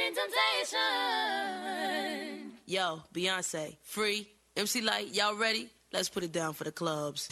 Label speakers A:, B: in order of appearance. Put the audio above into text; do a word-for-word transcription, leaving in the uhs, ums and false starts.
A: Yo, Beyonce, Free, M C Light, y'all ready? Let's put it down for the clubs.